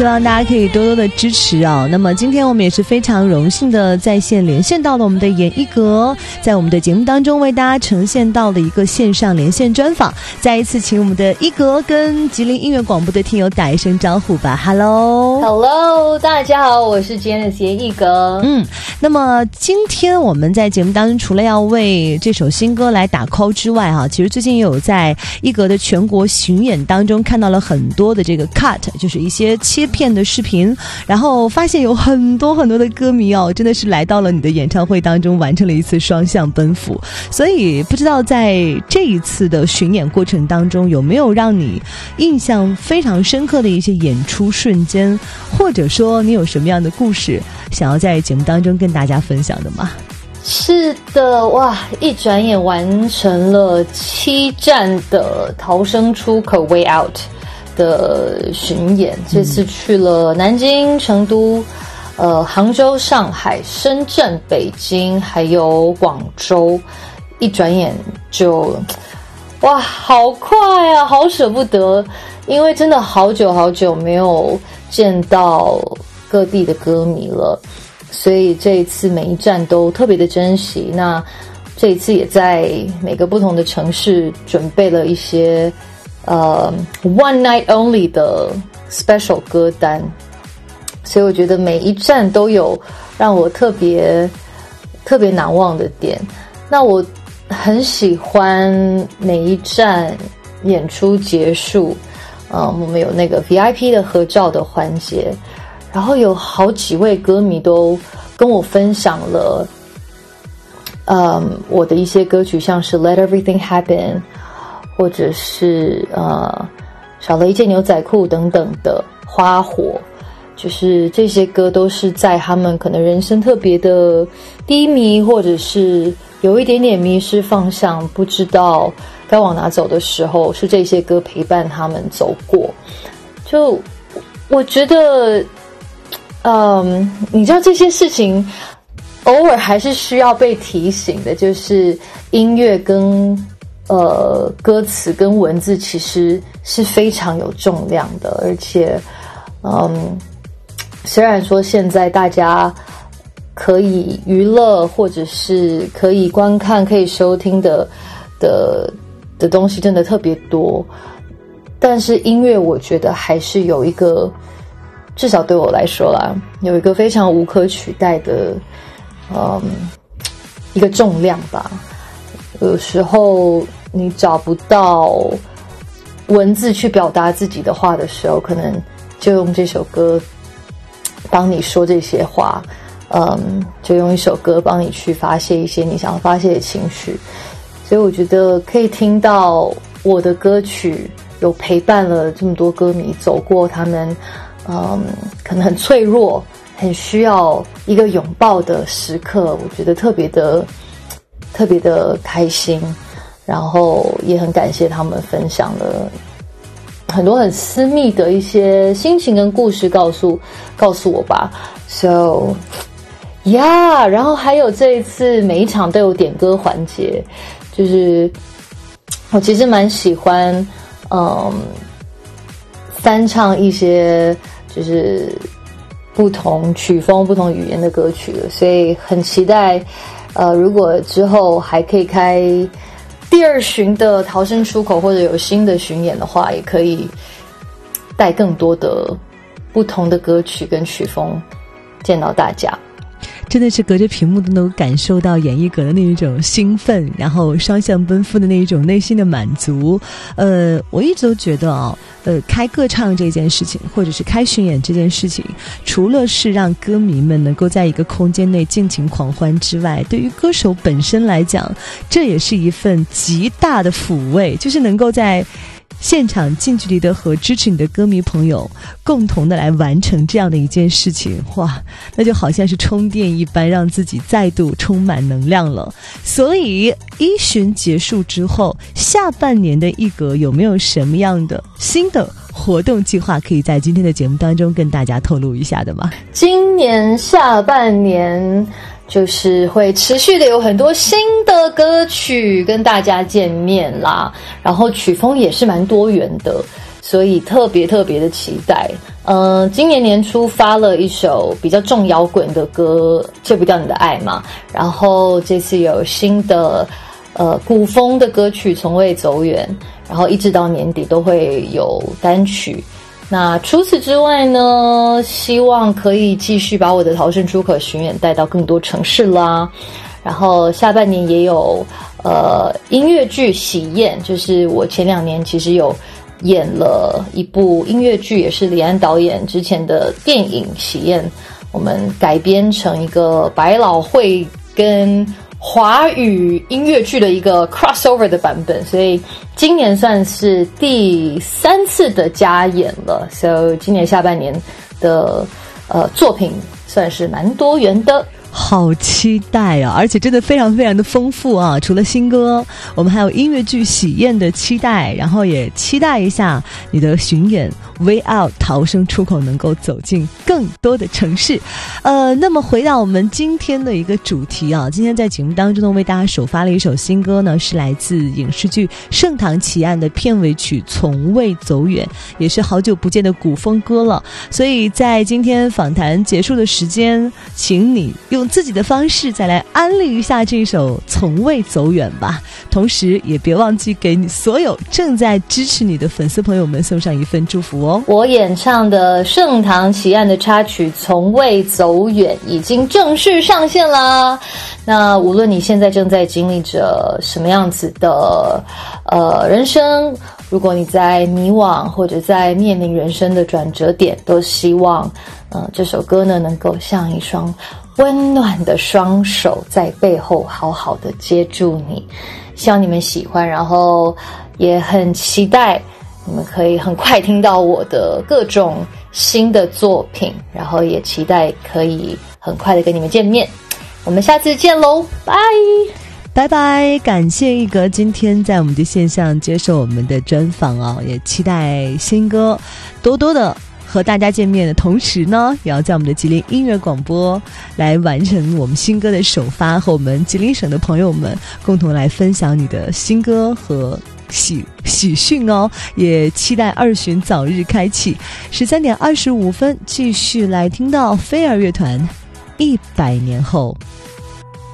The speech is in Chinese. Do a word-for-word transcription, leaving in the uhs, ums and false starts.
希望大家可以多多的支持哦。那么今天我们也是非常荣幸的在线连线到了我们的演艺阁，在我们的节目当中为大家呈现到了一个线上连线专访。再一次请我们的一阁跟吉林音乐广播的听友打一声招呼吧。 Hello Hello 大家好，我是 Janice 严艺阁。 嗯，那么今天我们在节目当中除了要为这首新歌来打 call 之外哈，其实最近也有在一阁的全国巡演当中看到了很多的这个 cut， 就是一些切片的视频，然后发现有很多很多的歌迷哦，真的是来到了你的演唱会当中，完成了一次双向奔赴。所以不知道在这一次的巡演过程当中，有没有让你印象非常深刻的一些演出瞬间，或者说你有什么样的故事想要在节目当中跟大家分享的吗？ 是的，哇，一转眼完成了七站的逃生出口 Way Out 的巡演，这次去了南京、成都、呃杭州、上海、深圳、北京还有广州，一转眼就哇好快啊，好舍不得，因为真的好久好久没有见到各地的歌迷了，所以这一次每一站都特别的珍惜。那这一次也在每个不同的城市准备了一些呃 one night only 的 special 歌单，所以我觉得每一站都有让我特别特别难忘的点。那我很喜欢每一站演出结束，嗯，我们有那个 V I P 的合照的环节，然后有好几位歌迷都跟我分享了嗯，我的一些歌曲，像是 Let Everything Happen 或者是呃少了一件牛仔裤等等的花火，就是这些歌都是在他们可能人生特别的低迷，或者是有一点点迷失方向，不知道该往哪走的时候，是这些歌陪伴他们走过。就我觉得嗯，你知道这些事情偶尔还是需要被提醒的，就是音乐跟呃歌词跟文字其实是非常有重量的，而且嗯，虽然说现在大家可以娱乐或者是可以观看可以收听的的的东西真的特别多，但是音乐我觉得还是有一个，至少对我来说啦，有一个非常无可取代的嗯，一个重量吧。有时候你找不到文字去表达自己的话的时候，可能就用这首歌帮你说这些话，嗯，就用一首歌帮你去发泄一些你想要发泄的情绪。所以我觉得可以听到我的歌曲有陪伴了这么多歌迷走过他们嗯，可能很脆弱很需要一个拥抱的时刻，我觉得特别的特别的开心，然后也很感谢他们分享了很多很私密的一些心情跟故事告诉告诉我吧。 So yeah， 然后还有这一次每一场都有点歌环节，就是我其实蛮喜欢嗯翻唱一些就是不同曲风不同语言的歌曲了，所以很期待呃，如果之后还可以开第二巡的逃生出口，或者有新的巡演的话，也可以带更多的不同的歌曲跟曲风见到大家。 真的是隔着屏幕都能感受到演艺阁的那一种兴奋，然后双向奔赴的那一种内心的满足。呃，我一直都觉得啊、哦，呃，开歌唱这件事情，或者是开巡演这件事情，除了是让歌迷们能够在一个空间内尽情狂欢之外，对于歌手本身来讲，这也是一份极大的抚慰，就是能够在现场近距离的和支持你的歌迷朋友共同的来完成这样的一件事情，哇，那就好像是充电一般，让自己再度充满能量了。所以一巡结束之后，下半年的一阁有没有什么样的新的活动计划可以在今天的节目当中跟大家透露一下的吗？ 今年下半年就是会持续的有很多新的歌曲跟大家见面啦，然后曲风也是蛮多元的，所以特别特别的期待。 呃，今年年初发了一首比较重摇滚的歌，戒不掉你的爱嘛。然后这次有新的呃古风的歌曲，从未走远。然后一直到年底都会有单曲。那除此之外呢，希望可以继续把我的逃生出口巡演带到更多城市啦。然后下半年也有呃音乐剧《喜宴》，就是我前两年其实有演了一部音乐剧，也是李安导演之前的电影《喜宴》，我们改编成一个百老汇跟华语音乐剧的一个 crossover 的版本，所以今年算是第三次的加演了。所以今年下半年的呃作品算是蛮多元的。 好期待啊！而且真的非常非常的丰富啊！除了新歌，我们还有音乐剧《喜宴》的期待，然后也期待一下你的巡演 Way Out 逃生出口能够走进更多的城市。呃，那么回到我们今天的一个主题啊，今天在节目当中呢，为大家首发了一首新歌呢，是来自影视剧《盛唐奇案》的片尾曲《从未走远》，也是好久不见的古风歌了。所以在今天访谈结束的时间，请你用用自己的方式再来安利一下这首《从未走远》吧，同时也别忘记给你所有正在支持你的粉丝朋友们送上一份祝福哦。 我演唱的《盛唐奇案》的插曲《从未走远》已经正式上线啦。那无论你现在正在经历着什么样子的呃人生，如果你在迷惘或者在面临人生的转折点，都希望呃这首歌呢能够像一双温暖的双手在背后好好的接住你。希望你们喜欢，然后也很期待你们可以很快听到我的各种新的作品，然后也期待可以很快的跟你们见面。我们下次见喽，拜拜拜！感谢一格今天在我们的线上接受我们的专访哦，也期待新歌多多的和大家见面的同时呢，也要在我们的吉林音乐广播来完成我们新歌的首发，和我们吉林省的朋友们共同来分享你的新歌和喜喜讯哦。也期待二巡早日开启。十三点二十五分，继续来听到飞儿乐团一百年后。